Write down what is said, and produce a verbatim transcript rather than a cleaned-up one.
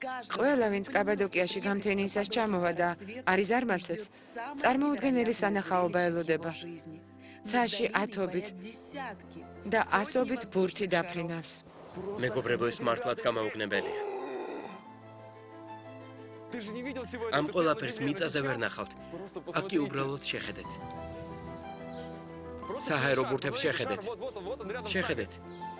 ყველა, ვინც კაბადოკიაში გამთენიისას ჩამოვა და არის არმაცებს, წარმოუდგენელი სანახაობა ელოდება. ცაში ათობით და ასობით ბურთი დაფრინავს. მეგობრებო, ეს მართლაც გამაუგნებელია. ამ ყველაფერს მიწაზე ვერ ნახავთ. აქ კი უბრალოდ შეხედეთ. საჰაერო ბურთებს შეხედეთ. შეხედეთ.